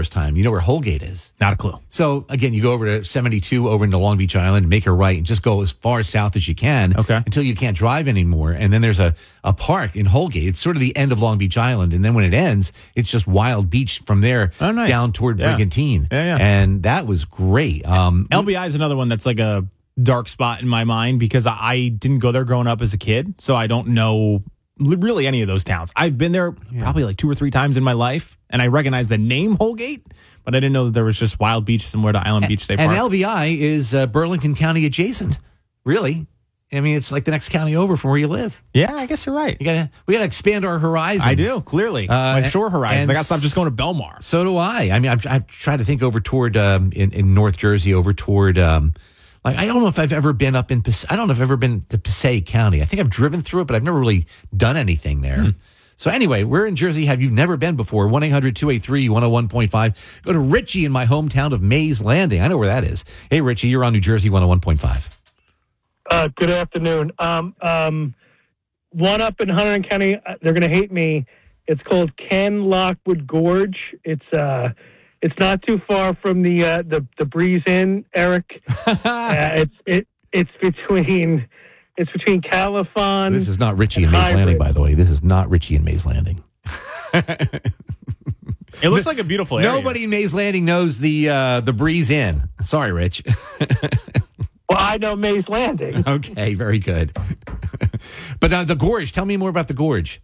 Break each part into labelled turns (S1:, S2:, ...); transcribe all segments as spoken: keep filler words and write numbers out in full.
S1: first time. You know where Holgate is?
S2: Not a clue.
S1: So, again, you go over to seventy-two over into Long Beach Island, make a right, and just go as far south as you can
S2: Okay.
S1: until you can't drive anymore. And then there's a, a park in Holgate. It's sort of the end of Long Beach Island. And then when it ends, it's just Wild Beach from there
S2: Oh, nice.
S1: down toward
S2: Yeah.
S1: Brigantine.
S2: Yeah, yeah.
S1: And that was great. Um,
S2: L B I is another one that's like a dark spot in my mind because I, I didn't go there growing up as a kid, so I don't know li- really any of those towns. I've been there probably like two or three times in my life, and I recognize the name Holgate, but I didn't know that there was just Wild Beach somewhere to Island Beach State Park.
S1: And L B I is uh, Burlington County adjacent, really. I mean, it's like the next county over from where you live.
S2: Yeah, I guess you're right.
S1: You gotta, we got to expand our horizons.
S2: I do, clearly.
S1: Uh,
S2: my shore horizons.
S1: and
S2: I got to stop just going to Belmar.
S1: So do I. I mean, I've, I've tried to think over toward um, in, in North Jersey, over toward um, like I don't know if I've ever been up in Pas- I don't know if I've ever been to Passaic County. I think I've driven through it, but I've never really done anything there.
S2: Hmm.
S1: So anyway, we're in Jersey. Have you never been before? one eight hundred two eight three one oh one point five. Go to Richie in my hometown of Mays Landing. I know where that is. Hey, Richie, you're on New Jersey one oh one point five.
S3: Uh, good afternoon. Um, um, one up in Hunterdon County, uh, they're going to hate me. It's called Ken Lockwood Gorge. It's uh, it's not too far from the uh, the the Breeze Inn, Eric. uh, it's it it's between it's between Califon.
S1: This is not Richie in Mays
S3: Hybrid.
S1: Landing, by the way. This is not Richie in Mays Landing.
S2: It looks like a beautiful area.
S1: Nobody in Mays Landing knows the uh, the Breeze Inn. Sorry, Rich.
S3: Well, I know Mays Landing.
S1: Okay, very good. But uh, the gorge, tell me more about the gorge.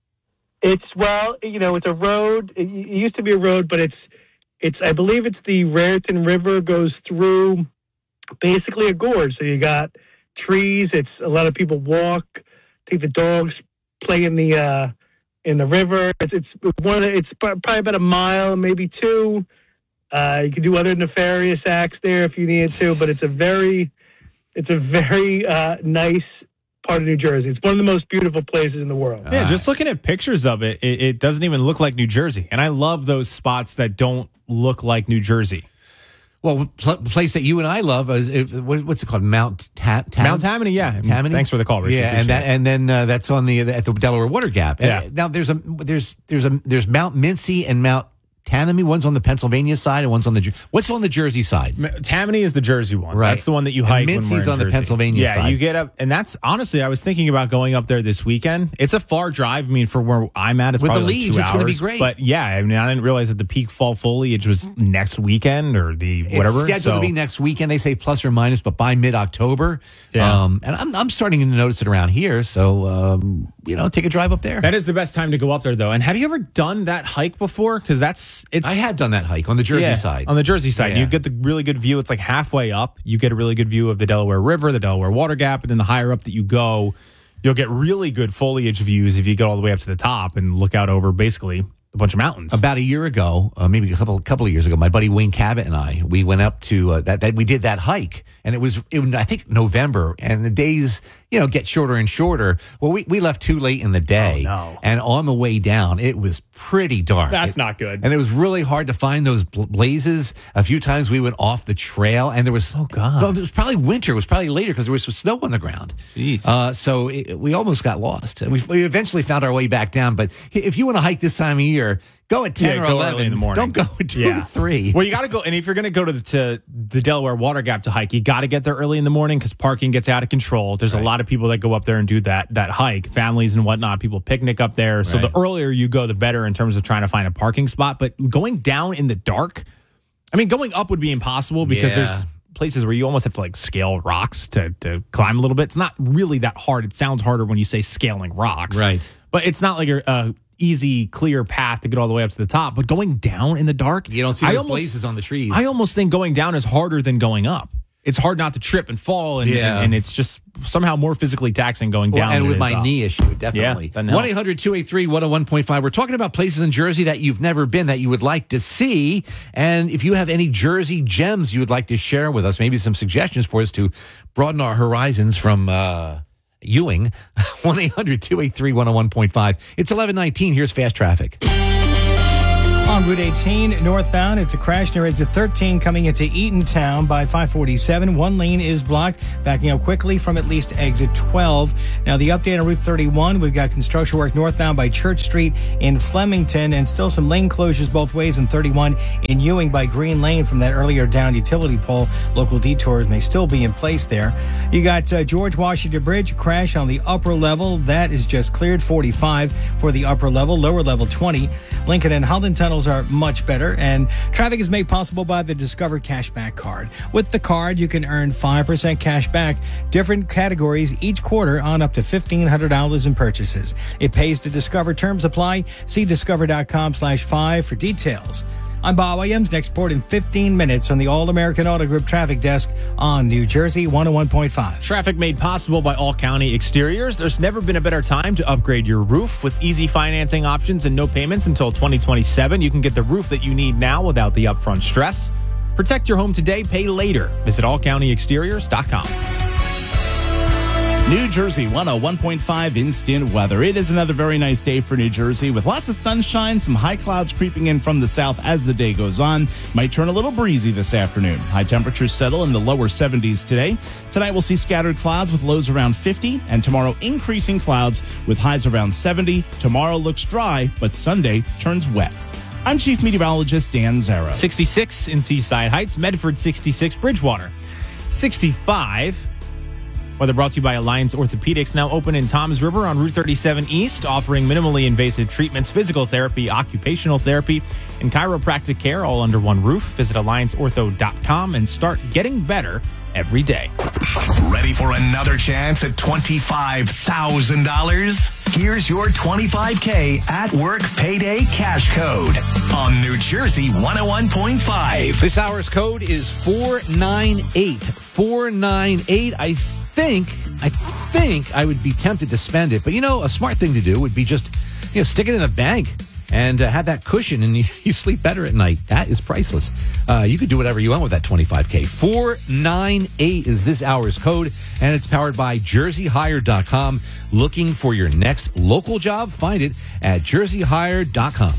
S3: It's well, you know, it's a road. It, it used to be a road, but it's it's I believe it's the Raritan River goes through basically a gorge. So you got trees. It's a lot of people walk. I think the dogs play in the uh, in the river. It's it's one. Of the, it's probably about a mile, maybe two. Uh, you can do other nefarious acts there if you needed to, but it's a very, it's a very uh, nice part of New Jersey. It's one of the most beautiful places in the world.
S2: Yeah, just looking at pictures of it, it, it doesn't even look like New Jersey. And I love those spots that don't look like New Jersey.
S1: Well, pl- place that you and I love is, is what- what's it called? Mount Ta- Tam-
S2: Mount Tammany, yeah.
S1: Tammany.
S2: Thanks for the call, Richard.
S1: Yeah, and that, and then uh, that's on the at the Delaware Water Gap.
S2: Yeah.
S1: And now there's a there's there's a there's Mount Mincy and Mount Tammany. One's on the Pennsylvania side and one's on the Jer- what's on the Jersey side.
S2: Tammany is the Jersey one.
S1: Right.
S2: That's the one that you
S1: And
S2: hike.
S1: Mincy's
S2: when we're in
S1: on the
S2: Jersey.
S1: Pennsylvania
S2: yeah,
S1: side.
S2: you get up, and that's honestly, I was thinking about going up there this weekend. It's a far drive. I mean, for where I'm at, it's
S1: With the
S2: probably
S1: leaves,
S2: like two
S1: it's
S2: hours.
S1: gonna be great.
S2: But yeah, I mean, I didn't realize that the peak fall foliage was next weekend or the whatever.
S1: It's scheduled
S2: so.
S1: to be next weekend. They say plus or minus, but by mid-October.
S2: Yeah.
S1: Um, and I'm I'm starting to notice it around here. So um, you know, take a drive up there.
S2: That is the best time to go up there, though. And have you ever done that hike before? Because that's it's.
S1: I have done that hike on the Jersey
S2: Yeah,
S1: side.
S2: on the Jersey side,
S1: Yeah.
S2: you get the really good view. It's like halfway up. You get a really good view of the Delaware River, the Delaware Water Gap, and then the higher up that you go, you'll get really good foliage views if you get all the way up to the top and look out over basically a bunch of mountains.
S1: About a year ago, uh, maybe a couple couple of years ago, my buddy Wayne Cabot and I, we went up to uh, that, that. We did that hike, and it was, it was, I think, November, and the days, you know, get shorter and shorter. Well, we, we left too late in the day,
S2: Oh, no.
S1: and on the way down, it was pretty dark.
S2: That's
S1: It-
S2: not good.
S1: and it was really hard to find those bl- blazes. A few times we went off the trail, and there was
S2: Oh, God.
S1: well, it was probably winter. It was probably later because there was some snow on the ground.
S2: Jeez.
S1: Uh, so it, we almost got lost. We, we eventually found our way back down. But if you want to hike this time of year, go at ten
S2: Yeah,
S1: or
S2: go
S1: eleven
S2: early in the morning.
S1: Don't go at two or three.
S2: Well, you got to go, and if you're going to go to the, to the Delaware Water Gap to hike, you got to get there early in the morning because parking gets out of control. There's a lot of people that go up there and do that that hike, families and whatnot. People picnic up there. So
S1: Right.
S2: the earlier you go, the better in terms of trying to find a parking spot. But going down in the dark, I mean, going up would be impossible because
S1: Yeah.
S2: there's places where you almost have to like scale rocks to to climb a little bit. It's not really that hard. It sounds harder when you say scaling rocks,
S1: Right.
S2: But it's not like a, a easy, clear path to get all the way up to the top. But going down in the dark,
S1: You don't see
S2: I
S1: those
S2: almost-
S1: blazes on the trees.
S2: I almost think going down is harder than going up. It's hard not to trip and fall, and,
S1: Yeah.
S2: and, and it's just somehow more physically taxing going
S1: Well,
S2: down.
S1: and
S2: than
S1: with
S2: it is
S1: my
S2: up.
S1: knee issue, definitely.
S2: doesn't help.
S1: one eight hundred two eight three one oh one point five. We're talking about places in Jersey that you've never been that you would like to see. And if you have any Jersey gems you would like to share with us, maybe some suggestions for us to broaden our horizons from uh, Ewing, one eight hundred two eight three one oh one point five. It's eleven nineteen. Here's Fast Traffic.
S4: On Route eighteen northbound, it's a crash near exit thirteen coming into Eatontown by five forty-seven. One lane is blocked, backing up quickly from at least exit twelve. Now, the update on Route thirty-one, we've got construction work northbound by Church Street in Flemington and still some lane closures both ways in thirty-one in Ewing by Green Lane from that earlier down utility pole. Local detours may still be in place there. You got uh, George Washington Bridge, crash on the upper level. That is just cleared. forty-five for the upper level, lower level twenty. Lincoln and Holland tunnels are much better, and traffic is made possible by the Discover Cashback Card. With the card, you can earn five percent cash back, different categories each quarter on up to fifteen hundred dollars in purchases. It pays to Discover. Terms apply. See discover.com slash five for details. I'm Bob Williams. Next report in fifteen minutes from the All-American Auto Group Traffic Desk on New Jersey one oh one point five.
S2: Traffic made possible by All County Exteriors. There's never been a better time to upgrade your roof. With easy financing options and no payments until twenty twenty-seven, you can get the roof that you need now without the upfront stress. Protect your home today, pay later. Visit all county exteriors dot com.
S5: New Jersey one oh one point five instant weather. It is another very nice day for New Jersey with lots of sunshine, some high clouds creeping in from the south as the day goes on. Might turn a little breezy this afternoon. High temperatures settle in the lower seventies today. Tonight we'll see scattered clouds with lows around fifty, and tomorrow increasing clouds with highs around seventy. Tomorrow looks dry, but Sunday turns wet. I'm Chief Meteorologist Dan Zarrow.
S2: sixty-six in Seaside Heights, Medford sixty-six, Bridgewater sixty-five. Weather brought to you by Alliance Orthopedics, now open in Toms River on Route thirty-seven East, offering minimally invasive treatments, physical therapy, occupational therapy, and chiropractic care all under one roof. Visit alliance ortho dot com and start getting better every day.
S6: Ready for another chance at twenty-five thousand dollars? Here's your twenty-five K at work payday cash code on New Jersey one oh one point five.
S1: This hour's code is four nine eight. four nine eight. I think, I think I would be tempted to spend it. But, you know, a smart thing to do would be just, you know, stick it in the bank and uh, have that cushion, and you, you sleep better at night. That is priceless. Uh, you could do whatever you want with that twenty-five K. four nine eight is this hour's code, and it's powered by jersey hire dot com. Looking for your next local job? Find it at jersey hire dot com.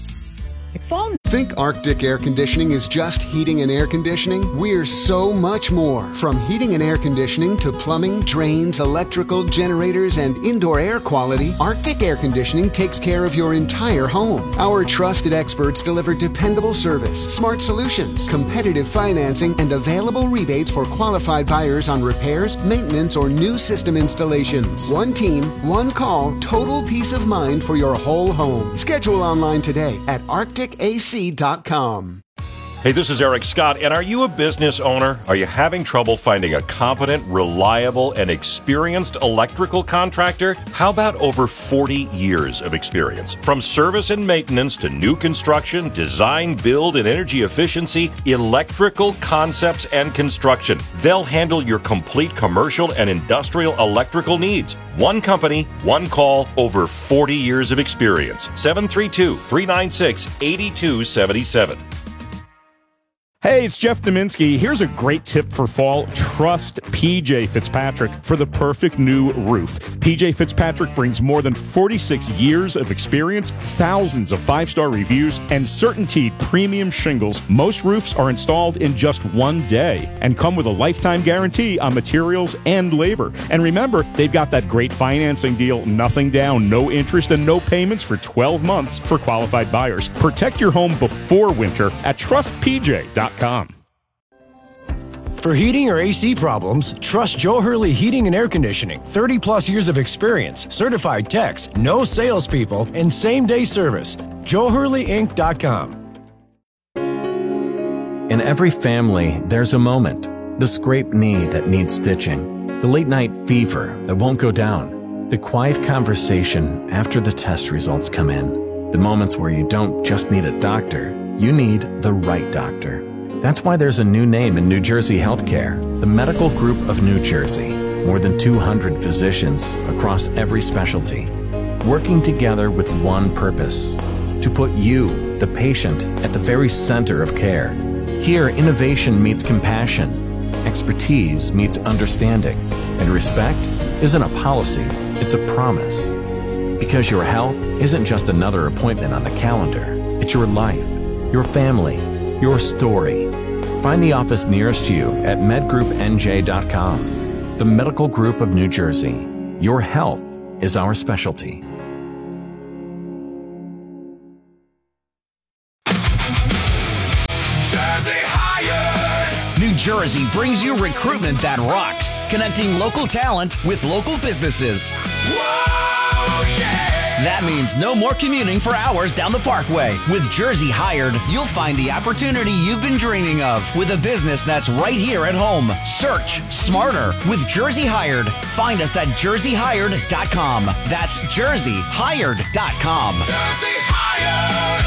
S7: Think Arctic Air Conditioning is just heating and air conditioning? We're so much more. From heating and air conditioning to plumbing, drains, electrical, generators, and indoor air quality, Arctic Air Conditioning takes care of your entire home. Our trusted experts deliver dependable service, smart solutions, competitive financing, and available rebates for qualified buyers on repairs, maintenance, or new system installations. One team, one call, total peace of mind for your whole home. Schedule online today at arctic a c dot com.
S8: Hey, this is Eric Scott, and are you a business owner? Are you having trouble finding a competent, reliable, and experienced electrical contractor? How about over forty years of experience? From service and maintenance to new construction, design, build, and energy efficiency, Electrical Concepts and Construction. They'll handle your complete commercial and industrial electrical needs. One company, one call, over forty years of experience. seven three two, three nine six, eight two seven seven.
S9: Hey, it's Jeff Dominski. Here's a great tip for fall. Trust P J Fitzpatrick for the perfect new roof. P J Fitzpatrick brings more than forty-six years of experience, thousands of five-star reviews, and CertainTeed premium shingles. Most roofs are installed in just one day and come with a lifetime guarantee on materials and labor. And remember, they've got that great financing deal, nothing down, no interest, and no payments for twelve months for qualified buyers. Protect your home before winter at trust p j dot com.
S10: For heating or A C problems, trust Joe Hurley Heating and Air Conditioning. thirty plus years of experience, certified techs, no salespeople, and same-day service. joe hurley inc dot com.
S11: In every family, there's a moment. The scraped knee that needs stitching. The late-night fever that won't go down. The quiet conversation after the test results come in. The moments where you don't just need a doctor, you need the right doctor. That's why there's a new name in New Jersey healthcare, the Medical Group of New Jersey. More than two hundred physicians across every specialty, working together with one purpose, to put you, the patient, at the very center of care. Here, innovation meets compassion, expertise meets understanding, and respect isn't a policy, it's a promise. Because your health isn't just another appointment on the calendar. It's your life, your family, your story. Find the office nearest you at med group n j dot com. The Medical Group of New Jersey. Your health is our specialty.
S12: New Jersey brings you recruitment that rocks, connecting local talent with local businesses. Whoa, yeah! That means no more commuting for hours down the Parkway. With Jersey Hired, you'll find the opportunity you've been dreaming of with a business that's right here at home. Search smarter with Jersey Hired. Find us at jersey hired dot com. That's jersey hired dot com.
S6: Jersey Hired!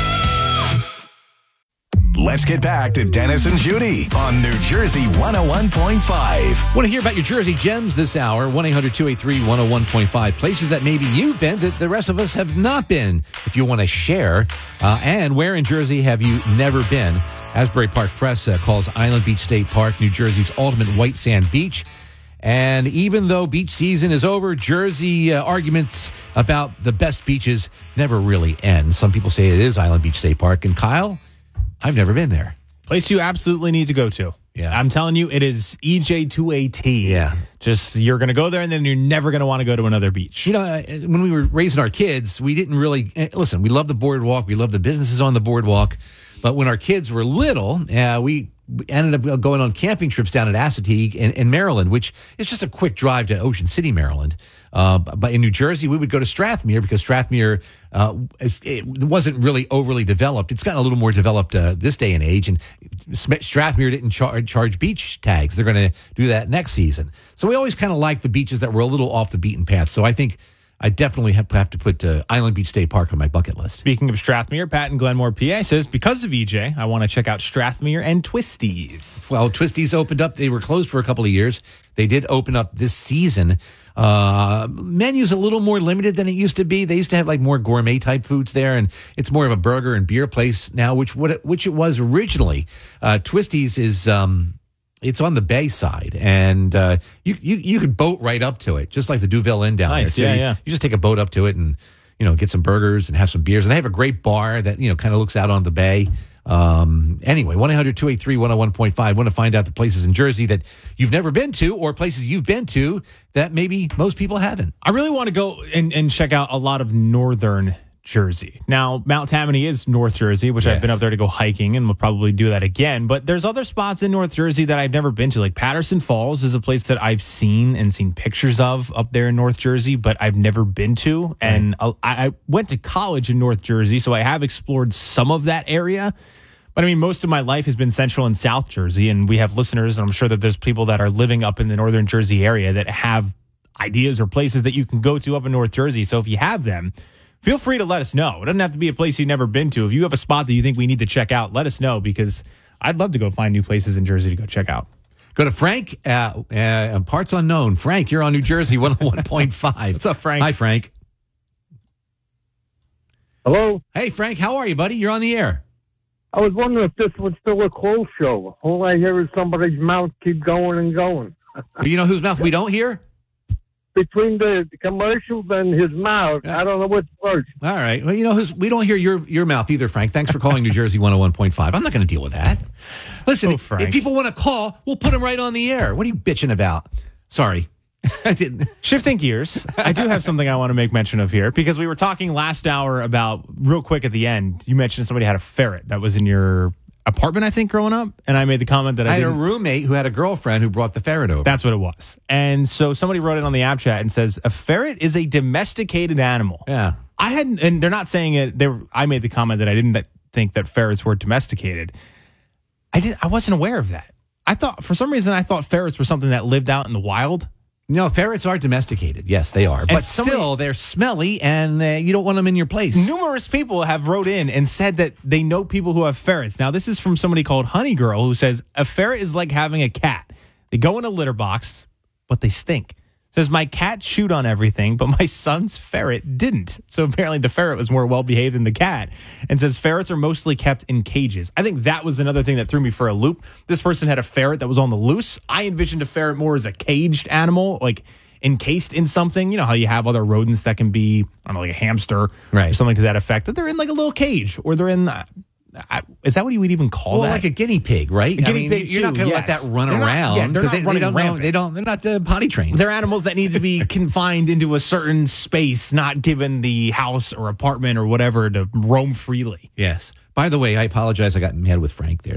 S6: Let's get back to Dennis and Judy on New Jersey one oh one point five.
S1: Want to hear about your Jersey gems this hour? one eight hundred two eight three one oh one point five. Places that maybe you've been that the rest of us have not been. If you want to share. Uh, and where in Jersey have you never been? Asbury Park Press uh, calls Island Beach State Park New Jersey's ultimate white sand beach. And even though beach season is over, Jersey uh, arguments about the best beaches never really end. Some people say it is Island Beach State Park. And Kyle, I've never been there.
S2: Place you absolutely need to go to.
S1: Yeah.
S2: I'm telling you, it is E J to a T.
S1: Yeah.
S2: Just, you're going to go there and then you're never going to want to go to another beach.
S1: You know, uh, when we were raising our kids, we didn't really, uh, listen, we love the boardwalk. We love the businesses on the boardwalk. But when our kids were little, uh, we ended up going on camping trips down at Assateague in, in Maryland, which is just a quick drive to Ocean City, Maryland. Uh, but in New Jersey, we would go to Strathmere because Strathmere uh, is, it wasn't really overly developed. It's gotten a little more developed uh, this day and age. And Strathmere didn't char- charge beach tags. They're going to do that next season. So we always kind of like the beaches that were a little off the beaten path. So I think I definitely have, have to put uh, Island Beach State Park on my bucket list.
S2: Speaking of Strathmere, Pat in Glenmore, P A says, because of E J, I want to check out Strathmere and Twisties.
S1: Well, Twisties opened up. They were closed for a couple of years. They did open up this season. Uh, menu's a little more limited than it used to be. They used to have like more gourmet type foods there, and it's more of a burger and beer place now, which what it, which it was originally. Uh, Twisties is um, it's on the bay side, and uh, you you you could boat right up to it, just like the Duville Inn down
S2: Nice,
S1: there. So
S2: yeah,
S1: you,
S2: yeah.
S1: you just take a boat up to it and you know get some burgers and have some beers, and they have a great bar that you know kind of looks out on the bay. Um, anyway, one eight hundred two eight three one oh one point five. Want to find out the places in Jersey that you've never been to or places you've been to that maybe most people haven't.
S2: I really want to go and, and check out a lot of northern Jersey. Now, Mount Tammany is North Jersey, which
S1: Yes.
S2: I've been up there to go hiking and we'll probably do that again. But there's other spots in North Jersey that I've never been to. Like Patterson Falls is a place that I've seen and seen pictures of up there in North Jersey, but I've never been to. And I, I went to college in North Jersey, so I have explored some of that area. But I mean, most of my life has been Central and South Jersey, and we have listeners, and I'm sure that there's people that are living up in the Northern Jersey area that have ideas or places that you can go to up in North Jersey. So if you have them, feel free to let us know. It doesn't have to be a place you've never been to. If you have a spot that you think we need to check out, let us know, because I'd love to go find new places in Jersey to go check out.
S1: Go to Frank, uh, uh, Parts Unknown. Frank, you're on New Jersey one oh one point five.
S2: What's up, Frank?
S1: Hi, Frank.
S13: Hello?
S1: Hey, Frank, how are you, buddy? You're on the air.
S13: I was wondering if this was still a clothes show. All I hear is somebody's mouth keep going and going.
S1: But you know whose mouth we don't hear?
S13: Between the commercials and his mouth, I don't know what's worse.
S1: All right. Well, you know who's we don't hear your your mouth either, Frank. Thanks for calling New Jersey one oh one point five. I'm not going to deal with that. Listen,
S2: Oh, Frank.
S1: if people want to call, we'll put them right on the air. What are you bitching about? Sorry. I didn't.
S2: Shifting gears, I do have something I want to make mention of here, because we were talking last hour about, real quick at the end, you mentioned somebody had a ferret that was in your apartment, I think, growing up, and I made the comment that I,
S1: I had a
S2: didn't-
S1: roommate who had a girlfriend who brought the ferret over.
S2: That's what it was. And so somebody wrote it on the app chat and says, a ferret is a domesticated animal.
S1: Yeah.
S2: I hadn't, and they're not saying it, they were, I made the comment that I didn't think that ferrets were domesticated. I didn't, I wasn't aware of that. I thought, for some reason, I thought ferrets were something that lived out in the wild.
S1: No, ferrets are domesticated. Yes, they are. But
S2: somebody-
S1: still, they're smelly, and uh, you don't want them in your place.
S2: Numerous people have wrote in and said that they know people who have ferrets. Now, this is from somebody called Honey Girl, who says, a ferret is like having a cat. They go in a litter box, but they stink. Says, my cat chewed on everything, but my son's ferret didn't. So apparently the ferret was more well-behaved than the cat. And says, ferrets are mostly kept in cages. I think that was another thing that threw me for a loop. This person had a ferret that was on the loose. I envisioned a ferret more as a caged animal, like encased in something. You know how you have other rodents that can be, I don't know, like a hamster
S1: right.
S2: or something to that effect, that they're in like a little cage, or they're in, uh, is that what you would even call
S1: well,
S2: that?
S1: like a guinea pig, right?
S2: A guinea
S1: I mean,
S2: pig
S1: you're not
S2: too,
S1: going to
S2: yes.
S1: let that run
S2: They're not-
S1: around.
S2: yeah, they're
S1: 'cause
S2: not
S1: they,
S2: running
S1: they don't know,
S2: rampant.
S1: they don't, they're not uh, potty trained.
S2: They're animals that need to be confined into a certain space, not given the house or apartment or whatever to roam freely.
S1: Yes. By the way, I apologize. I got mad with Frank there.